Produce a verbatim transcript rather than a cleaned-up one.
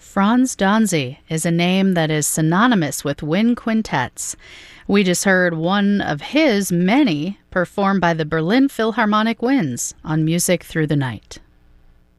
Franz Danzi is a name that is synonymous with wind quintets. We just heard one of his many performed by the Berlin Philharmonic Winds on Music Through the Night.